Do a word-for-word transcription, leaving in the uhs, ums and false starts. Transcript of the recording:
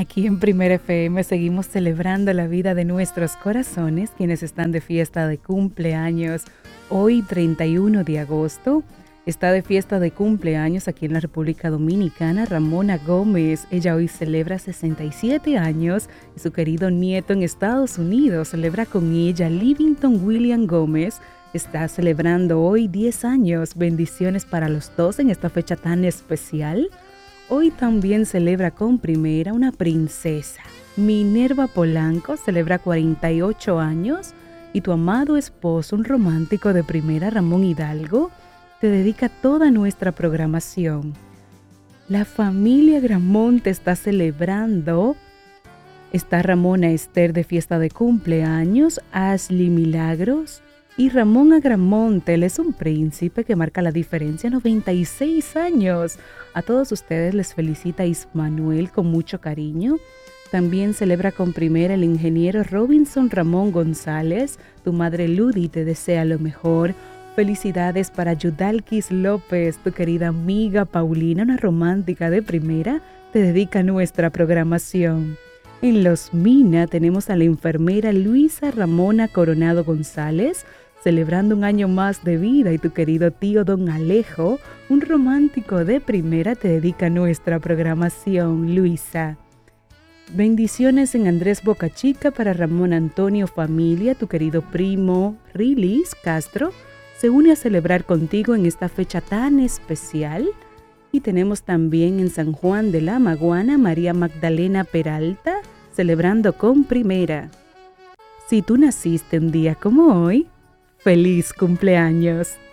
Aquí en Primera F M seguimos celebrando la vida de nuestros corazones, quienes están de fiesta de cumpleaños. Hoy, treinta y uno de agosto, está de fiesta de cumpleaños aquí en la República Dominicana Ramona Gómez. Ella hoy celebra sesenta y siete años y su querido nieto en Estados Unidos celebra con ella. Livington William Gómez está celebrando hoy diez años. Bendiciones para los dos en esta fecha tan especial. Hoy también celebra con primera una princesa. Minerva Polanco celebra cuarenta y ocho años y tu amado esposo, un romántico de primera, Ramón Hidalgo, te dedica toda nuestra programación. La familia Gramonte está celebrando. Está Ramona Esther de fiesta de cumpleaños, Ashley Milagros y Ramón Agramonte. Él es un príncipe que marca la diferencia, noventa y seis años. A todos ustedes les felicita Ismanuel con mucho cariño. También celebra con primera el ingeniero Robinson Ramón González. Tu madre Ludi te desea lo mejor. Felicidades para Yudalquis López, tu querida amiga Paulina, una romántica de primera, te dedica nuestra programación. En Los Mina tenemos a la enfermera Luisa Ramona Coronado González, celebrando un año más de vida, y tu querido tío Don Alejo, un romántico de primera, te dedica nuestra programación, Luisa. Bendiciones en Andrés Bocachica para Ramón Antonio Familia, tu querido primo Rilis Castro, se une a celebrar contigo en esta fecha tan especial. Y tenemos también en San Juan de la Maguana María Magdalena Peralta, celebrando con primera. Si tú naciste un día como hoy, ¡feliz cumpleaños!